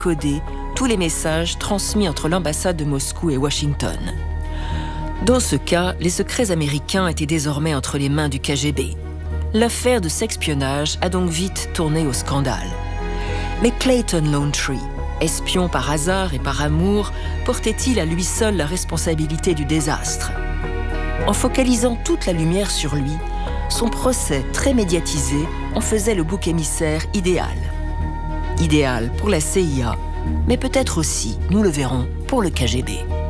coder tous les messages transmis entre l'ambassade de Moscou et Washington. Dans ce cas, les secrets américains étaient désormais entre les mains du KGB. L'affaire de sexpionnage a donc vite tourné au scandale. Mais Clayton Launtree, espion par hasard et par amour, portait-il à lui seul la responsabilité du désastre? En focalisant toute la lumière sur lui, son procès très médiatisé en faisait le bouc émissaire idéal. Idéal pour la CIA, mais peut-être aussi, nous le verrons, pour le KGB.